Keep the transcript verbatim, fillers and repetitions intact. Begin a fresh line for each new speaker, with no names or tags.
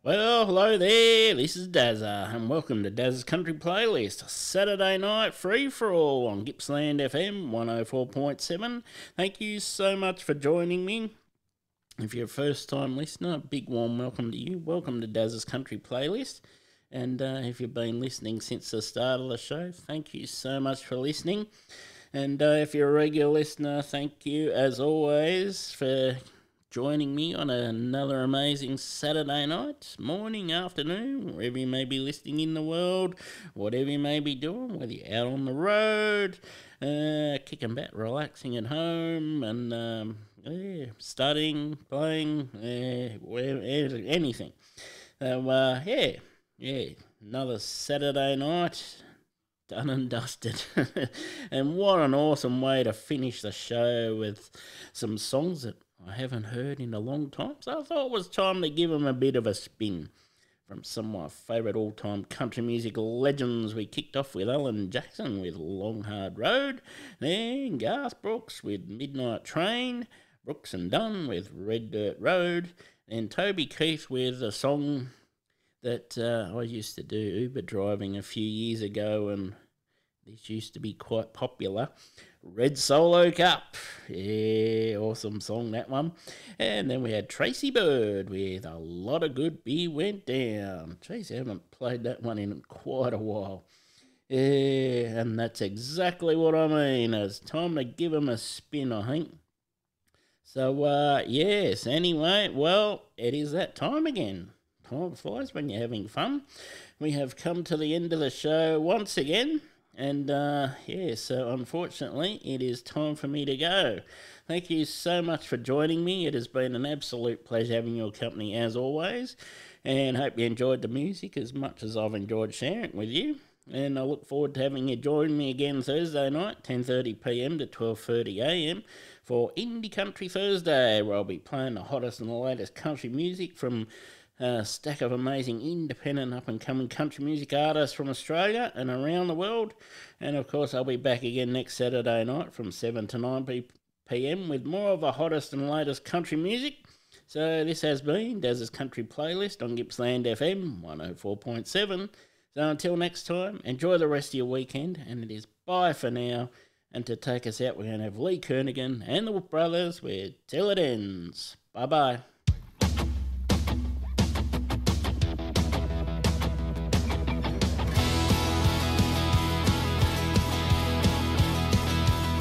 Well, hello there, this is Dazza, and welcome to Dazza's Country Playlist, Saturday night free for all on Gippsland F M one oh four point seven. Thank you so much for joining me. If you're a first time listener, a big warm welcome to you. Welcome to Dazza's Country Playlist. And uh, if you've been listening since the start of the show, thank you so much for listening. And uh, if you're a regular listener, thank you as always for joining me on another amazing Saturday night, morning, afternoon, wherever you may be listening in the world, whatever you may be doing, whether you're out on the road, uh, kicking back, relaxing at home, and um, yeah, studying, playing, uh, wherever, anything. So, uh, yeah, yeah, another Saturday night. Done and dusted. And what an awesome way to finish the show with some songs that I haven't heard in a long time. So I thought it was time to give them a bit of a spin. From some of my favourite all-time country music legends, we kicked off with Alan Jackson with Long Hard Road, then Garth Brooks with Midnight Train, Brooks and Dunn with Red Dirt Road, and Toby Keith with a song that uh, I used to do Uber driving a few years ago, and this used to be quite popular. Red Solo Cup. Yeah, awesome song, that one. And then we had Tracy Bird with A Lot of Good Beer Went Down. Jeez, I haven't played that one in quite a while. Yeah, and that's exactly what I mean. It's time to give them a spin, I think. So, uh, yes, anyway, well, it is that time again. Time flies when you're having fun. We have come to the end of the show once again. And, uh, yeah, so unfortunately, it is time for me to go. Thank you so much for joining me. It has been an absolute pleasure having your company as always. And hope you enjoyed the music as much as I've enjoyed sharing it with you. And I look forward to having you join me again Thursday night, ten thirty p m to twelve thirty a m for Indie Country Thursday, where I'll be playing the hottest and the latest country music from a stack of amazing independent up-and-coming country music artists from Australia and around the world. And, of course, I'll be back again next Saturday night from seven to nine p m with more of the hottest and latest country music. So this has been Daz's Country Playlist on Gippsland F M one oh four point seven. So until next time, enjoy the rest of your weekend, and it is bye for now. And to take us out, we're going to have Lee Kernaghan and the Brothers with Till It Ends. Bye-bye.